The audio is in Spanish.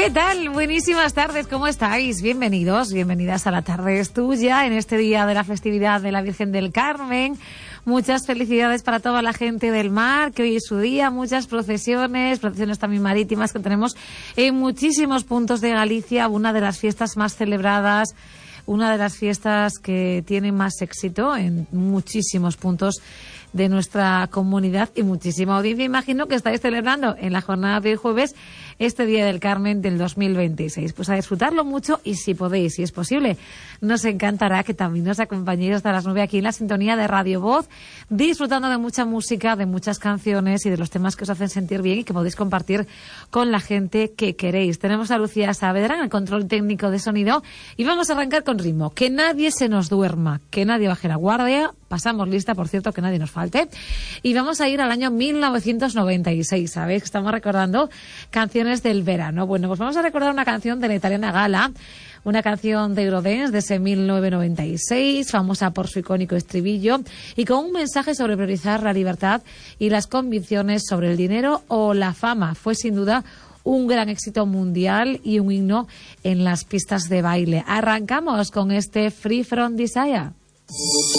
¿Qué tal? Buenísimas tardes, ¿cómo estáis? Bienvenidos, bienvenidas a La Tarde es Tuya en este día de la festividad de la Virgen del Carmen. Muchas felicidades para toda la gente del mar, que hoy es su día, muchas procesiones también marítimas que tenemos en muchísimos puntos de Galicia, una de las fiestas más celebradas, una de las fiestas que tiene más éxito en muchísimos puntos de nuestra comunidad y muchísima audiencia. Imagino que estáis celebrando en la jornada de hoy jueves este Día del Carmen del 2026. Pues a disfrutarlo mucho y si podéis, si es posible, nos encantará que también nos acompañéis hasta las 9 aquí en la sintonía de Radio Voz, disfrutando de mucha música, de muchas canciones y de los temas que os hacen sentir bien y que podéis compartir con la gente que queréis. Tenemos a Lucía Saavedra en el control técnico de sonido y vamos a arrancar con ritmo. Que nadie se nos duerma, que nadie baje la guardia. Pasamos lista, por cierto, que nadie nos falte. Y vamos a ir al año 1996, ¿sabéis? Que estamos recordando canciones del verano. Bueno, pues vamos a recordar una canción de la italiana Gala, una canción de Eurodance de ese 1996, famosa por su icónico estribillo y con un mensaje sobre priorizar la libertad y las convicciones sobre el dinero o la fama. Fue sin duda un gran éxito mundial y un himno en las pistas de baile. Arrancamos con este Free From Desire.